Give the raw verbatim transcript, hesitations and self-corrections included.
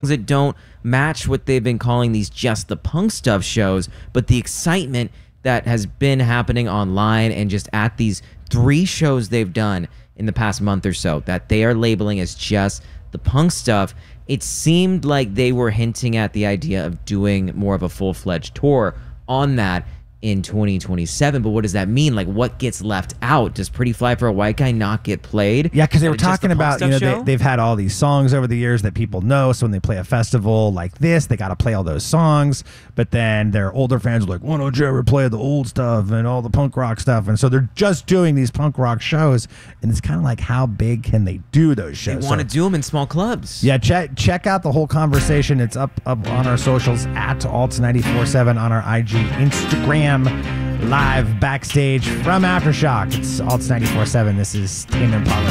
that don't match what they've been calling these Just the Punk Stuff shows, but the excitement that has been happening online and just at these three shows they've done in the past month or so that they are labeling as Just the Punk Stuff. It seemed like they were hinting at the idea of doing more of a full-fledged tour on that in twenty twenty-seven, but what does that mean? Like, what gets left out? Does Pretty Fly for a White Guy not get played? Yeah, because they were talking about, you know, they, they've had all these songs over the years that people know, so when they play a festival like this, they got to play all those songs, but then their older fans are like, why don't you ever play the old stuff and all the punk rock stuff? And so they're just doing these punk rock shows, and it's kind of like, how big can they do those shows? They want to so, do them in small clubs. Yeah, check check out the whole conversation. It's up, up on our socials, at Alts ninety-four seven on our I G, Instagram, live backstage from Aftershock. It's Alts ninety-four seven. This is Tame Impala